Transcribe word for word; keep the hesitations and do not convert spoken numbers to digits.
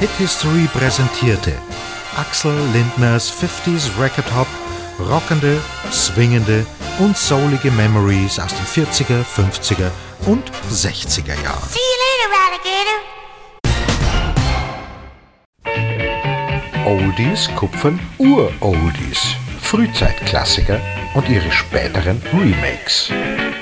Hit History präsentierte Axel Lindners fünfziger Record Hop, rockende, swingende und soulige Memories aus den vierziger, fünfziger und sechziger Jahren. See you later, Alligator. Oldies kupfern Ur-Oldies, Frühzeitklassiker und ihre späteren Remakes.